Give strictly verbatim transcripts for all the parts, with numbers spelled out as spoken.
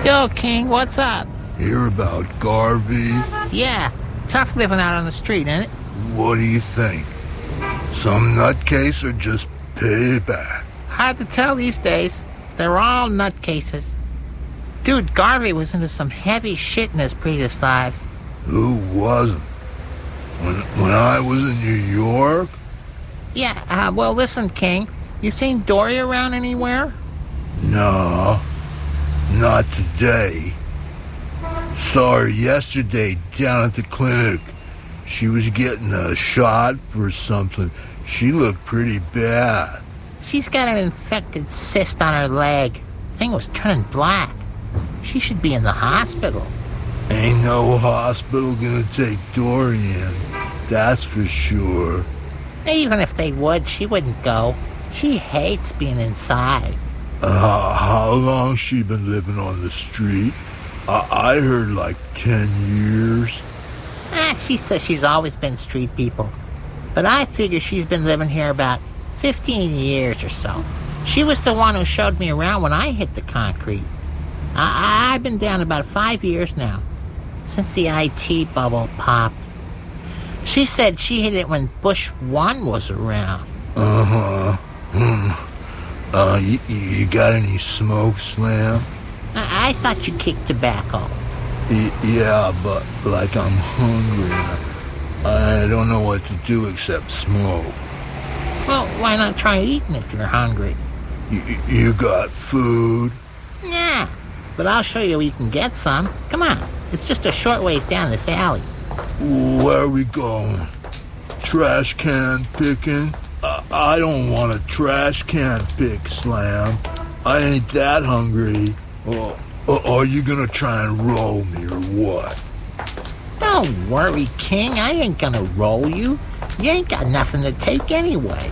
Yo, King, what's up? Hear about Garvey? Yeah, tough living out on the street, ain't it? What do you think? Some nutcase or just payback? Hard to tell these days. They're all nutcases. Dude, Garvey was into some heavy shit in his previous lives. Who wasn't? When, when I was in New York? Yeah, uh, well, listen, King. You seen Dory around anywhere? No, not today. Saw her yesterday down at the clinic. She was getting a shot for something. She looked pretty bad. She's got an infected cyst on her leg. Thing was turning black. She should be in the hospital. Ain't no hospital gonna take Dory in, that's for sure. Even if they would, she wouldn't go. She hates being inside. Uh, how long she been living on the street? I, I heard like ten years. Ah, she says she's always been street people. But I figure she's been living here about fifteen years or so. She was the one who showed me around when I hit the concrete. I, I've been down about five years now, since the I T bubble popped. She said she hit it when Bush one was around. Uh-huh. Hmm. Uh, you, you got any smoke, Slam? I, I thought you kicked tobacco. Y- yeah, but like I'm hungry. I don't know what to do except smoke. Well, why not try eating if you're hungry? Y- you got food? Nah, but I'll show you where you can get some. Come on, it's just a short ways down this alley. Where are we going? Trash can picking? Uh, I don't want a trash can pick, Slam. I ain't that hungry. Oh, uh, are you gonna try and roll me or what? Don't worry, King. I ain't gonna roll you. You ain't got nothing to take anyway.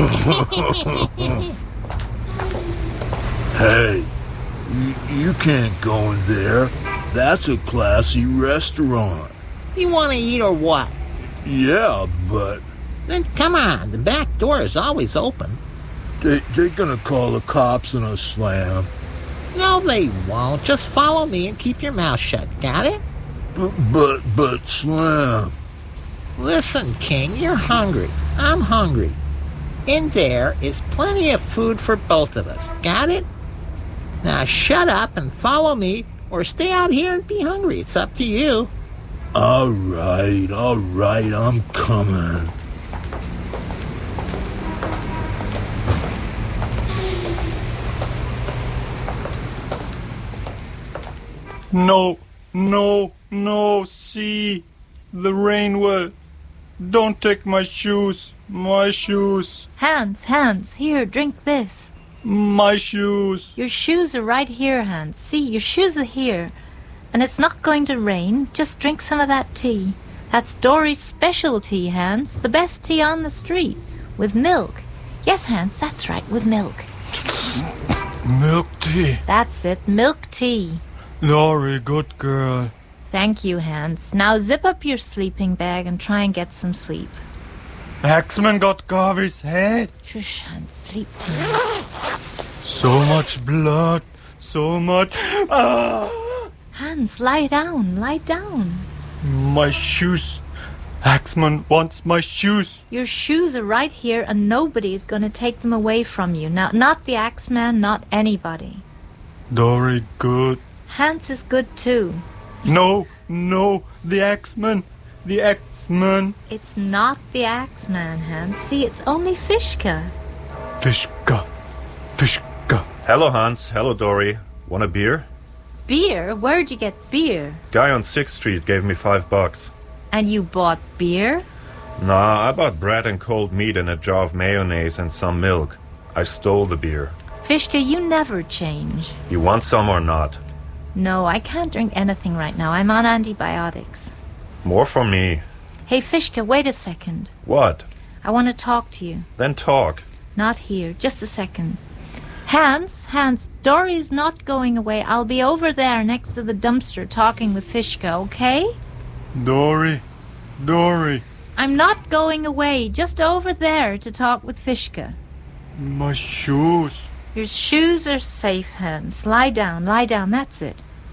Hey, you, you can't go in there. That's a classy restaurant. You want to eat or what? Yeah, but... Then come on. The back door is always open. They, they're gonna call the cops on us, Slam. No, they won't. Just follow me and keep your mouth shut. Got it? But, but, but, Slam... Listen, King, you're hungry. I'm hungry. In there is plenty of food for both of us. Got it? Now shut up and follow me, or stay out here and be hungry. It's up to you. All right, all right, I'm coming. No, no, no, see, the rain will. Don't take my shoes, my shoes. Hans, Hans, here, drink this. My shoes. Your shoes are right here, Hans. See, your shoes are here. And it's not going to rain. Just drink some of that tea. That's Dory's special tea, Hans. The best tea on the street. With milk. Yes, Hans, that's right, with milk. Milk tea. That's it, milk tea. Dory, good girl. Thank you, Hans. Now zip up your sleeping bag and try and get some sleep. Axeman got Garvey's head. Shush, Hans, sleep time. So much blood. So much... Ah! Hans, lie down, lie down. My shoes. Axeman wants my shoes. Your shoes are right here and nobody is going to take them away from you. Now, not the Axeman, not anybody. Dory, good. Hans is good too. No, no, the Axeman. The Axeman. It's not the Axeman, Hans. See, it's only Fishka. Fishka. Fishka. Hello, Hans. Hello, Dory. Want a beer? Beer? Where'd you get beer? Guy on sixth Street gave me five bucks. And you bought beer? Nah, I bought bread and cold meat and a jar of mayonnaise and some milk. I stole the beer. Fishka, you never change. You want some or not? No, I can't drink anything right now. I'm on antibiotics. More for me. Hey, Fishka, wait a second. What? I want to talk to you. Then talk. Not here. Just a second. Hans, Hans, Dory's not going away. I'll be over there next to the dumpster talking with Fishka, okay? Dory. Dory. I'm not going away. Just over there to talk with Fishka. My shoes. Your shoes are safe, Hans. Lie down, lie down. That's it.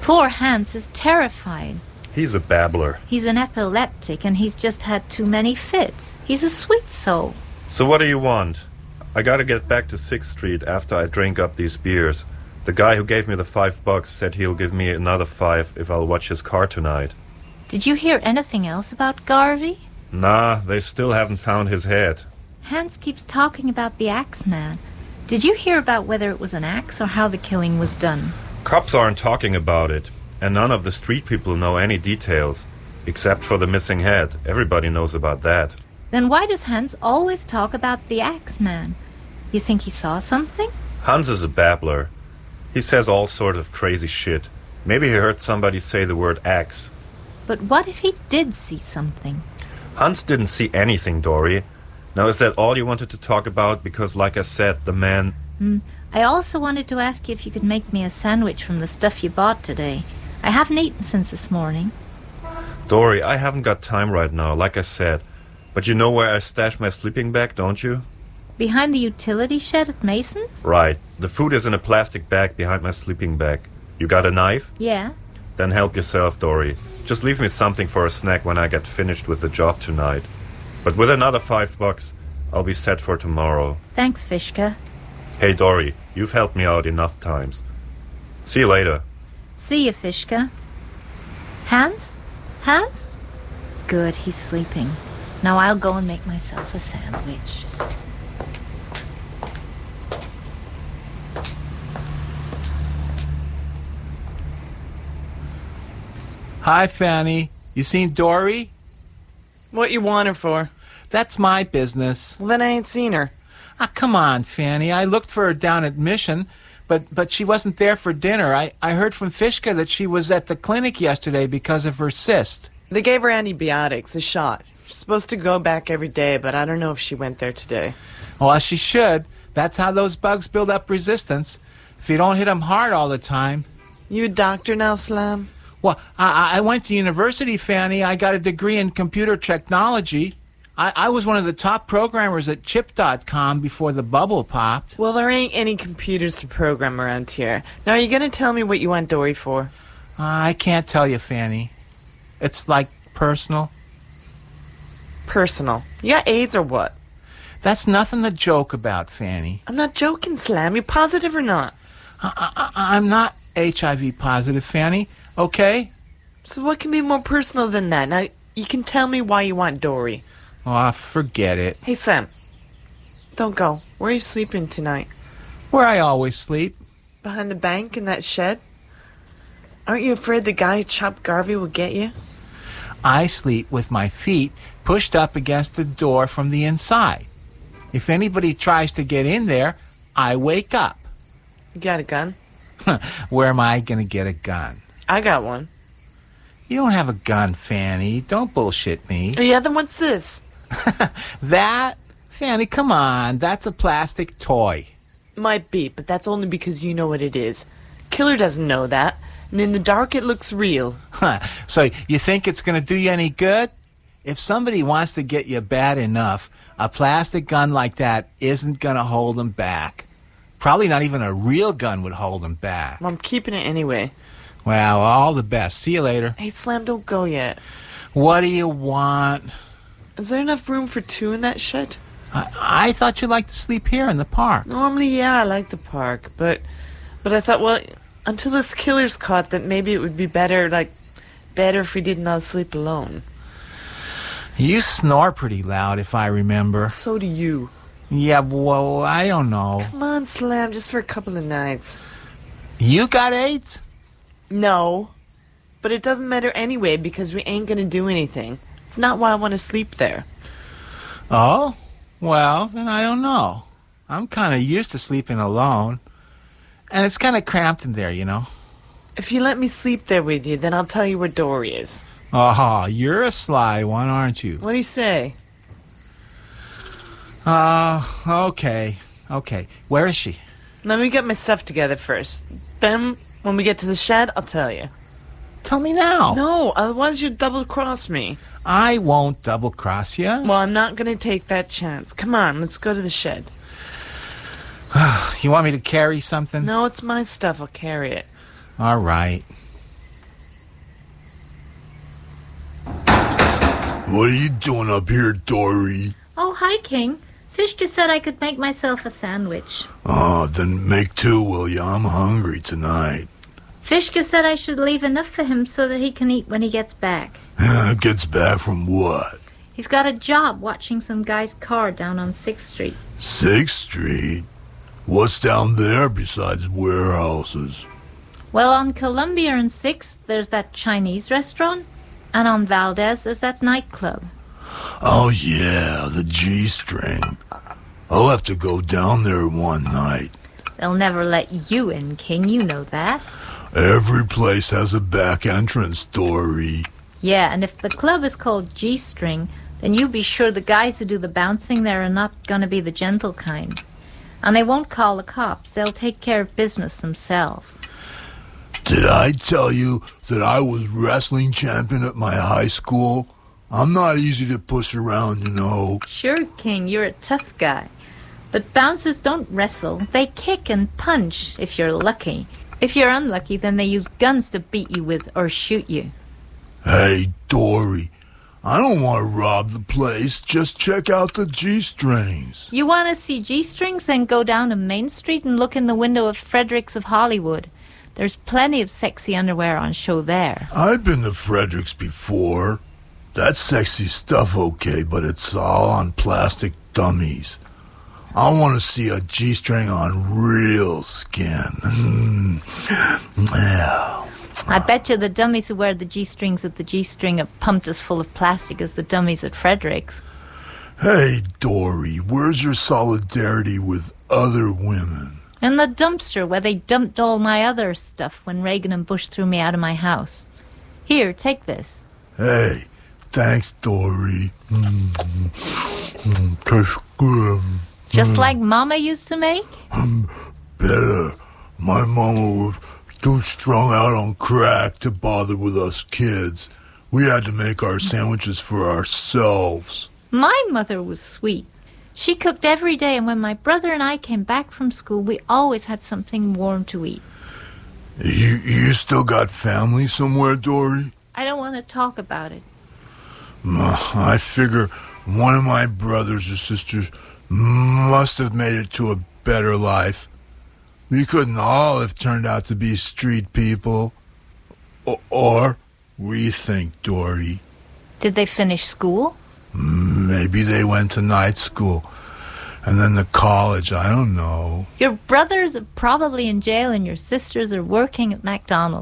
Poor Hans is terrified. He's a babbler. He's an epileptic and he's just had too many fits. He's a sweet soul. So what do you want? I gotta get back to sixth Street after I drink up these beers. The guy who gave me the five bucks said he'll give me another five if I'll watch his car tonight. Did you hear anything else about Garvey? Nah, they still haven't found his head. Hans keeps talking about the axe man. Did you hear about whether it was an axe or how the killing was done? Cops aren't talking about it, and none of the street people know any details. Except for the missing head. Everybody knows about that. Then why does Hans always talk about the axe man? You think he saw something? Hans is a babbler. He says all sorts of crazy shit. Maybe he heard somebody say the word axe. But what if he did see something? Hans didn't see anything, Dory. Now, is that all you wanted to talk about? Because, like I said, the man... Mm. I also wanted to ask you if you could make me a sandwich from the stuff you bought today. I haven't eaten since this morning. Dory, I haven't got time right now, like I said. But you know where I stashed my sleeping bag, don't you? Behind the utility shed at Mason's? Right. The food is in a plastic bag behind my sleeping bag. You got a knife? Yeah. Then help yourself, Dory. Just leave me something for a snack when I get finished with the job tonight. But with another five bucks, I'll be set for tomorrow. Thanks, Fishka. Hey, Dory, you've helped me out enough times. See you later. See you, Fishka. Hans? Hans? Good, he's sleeping. Now I'll go and make myself a sandwich. Hi, Fanny. You seen Dory? What you want her for? That's my business. Well, then I ain't seen her. Ah, come on, Fanny. I looked for her down at Mission, but but she wasn't there for dinner. I, I heard from Fishka that she was at the clinic yesterday because of her cyst. They gave her antibiotics, a shot. She's supposed to go back every day, but I don't know if she went there today. Well, she should. That's how those bugs build up resistance. If you don't hit them hard all the time. You a doctor now, Slam? Well, I, I went to university, Fanny. I got a degree in computer technology. I, I was one of the top programmers at chip dot com before the bubble popped. Well, there ain't any computers to program around here. Now, are you going to tell me what you want Dory for? Uh, I can't tell you, Fanny. It's like personal. Personal. You got AIDS or what? That's nothing to joke about, Fanny. I'm not joking, Slam. You positive or not? I, I, I'm not H I V positive, Fanny. Okay? So what can be more personal than that? Now, you can tell me why you want Dory. Oh, forget it. Hey, Sam. Don't go. Where are you sleeping tonight? Where I always sleep. Behind the bank in that shed? Aren't you afraid the guy who chopped Garvey will get you? I sleep with my feet pushed up against the door from the inside. If anybody tries to get in there, I wake up. You got a gun? Where am I going to get a gun? I got one. You don't have a gun, Fanny. Don't bullshit me. Oh, yeah, then what's this? That? Fanny, come on. That's a plastic toy. Might be, but that's only because you know what it is. Killer doesn't know that, and in the dark it looks real. So you think it's going to do you any good? If somebody wants to get you bad enough, a plastic gun like that isn't going to hold them back. Probably not even a real gun would hold them back. Well, I'm keeping it anyway. Well, all the best. See you later. Hey, Slam, don't go yet. What do you want? Is there enough room for two in that shed? I, I thought you liked to sleep here in the park. Normally, yeah, I like the park, but but I thought, well, until this killer's caught, that maybe it would be better, like, better if we didn't all sleep alone. You snore pretty loud, if I remember. So do you. Yeah, well, I don't know. Come on, Slam, just for a couple of nights. You got AIDS? No. But it doesn't matter anyway, because we ain't gonna do anything. It's not why I want to sleep there. Oh? Well, then I don't know. I'm kind of used to sleeping alone. And it's kind of cramped in there, you know. If you let me sleep there with you, then I'll tell you where Dory is. Oh, you're a sly one, aren't you? What do you say? Uh, okay. Okay. Where is she? Let me get my stuff together first. Then, when we get to the shed, I'll tell you. Tell me now. No, otherwise you'll double-cross me. I won't double-cross you. Well, I'm not going to take that chance. Come on, let's go to the shed. You want me to carry something? No, it's my stuff. I'll carry it. All right. What are you doing up here, Dory? Oh, hi, King. Fishka said I could make myself a sandwich. Oh, then make two, will you? I'm hungry tonight. Fishka said I should leave enough for him so that he can eat when he gets back. Gets back from what? He's got a job watching some guy's car down on sixth street. sixth street? What's down there besides warehouses? Well, on Columbia and sixth, there's that Chinese restaurant. And on Valdez, there's that nightclub. Oh, yeah, the G-string. I'll have to go down there one night. They'll never let you in, King. You know that. Every place has a back entrance, Dory. Yeah, and if the club is called G-string, then you be sure the guys who do the bouncing there are not going to be the gentle kind. And they won't call the cops. They'll take care of business themselves. Did I tell you that I was wrestling champion at my high school? I'm not easy to push around, you know. Sure, King, you're a tough guy. But bouncers don't wrestle. They kick and punch, if you're lucky. If you're unlucky, then they use guns to beat you with or shoot you. Hey, Dory, I don't want to rob the place. Just check out the G-strings. You want to see G-strings? Then go down to Main Street and look in the window of Fredericks of Hollywood. There's plenty of sexy underwear on show there. I've been to Fredericks before. That's sexy stuff, okay, but it's all on plastic dummies. I want to see a G-string on real skin. Yeah. I bet you the dummies who wear the G-strings at the G-string are pumped as full of plastic as the dummies at Fredericks. Hey, Dory, where's your solidarity with other women? In the dumpster where they dumped all my other stuff when Reagan and Bush threw me out of my house. Here, take this. Hey, thanks, Dory. Mm, mm, tastes good. Just like Mama used to make? Better. My mama was too strung out on crack to bother with us kids. We had to make our sandwiches for ourselves. My mother was sweet. She cooked every day, and when my brother and I came back from school, we always had something warm to eat. You, you still got family somewhere, Dory? I don't want to talk about it. I figure one of my brothers or sisters must have made it to a better life. We couldn't all have turned out to be street people. O- or, we think, Dory. Did they finish school? Maybe they went to night school. And then to college, I don't know. Your brothers are probably in jail and your sisters are working at McDonald's.